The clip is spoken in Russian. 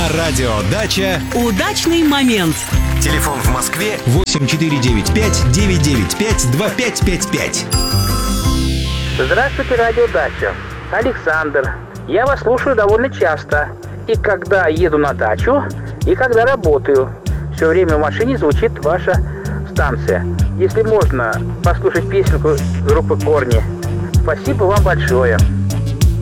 На радио «Дача» удачный момент. телефон в Москве 8495-995-2555. Здравствуйте, радио «Дача». Александр. Я вас слушаю довольно часто. И когда еду на дачу, и когда работаю. Все время в машине звучит ваша станция. Если можно, послушать песенку группы «Корни». Спасибо вам большое.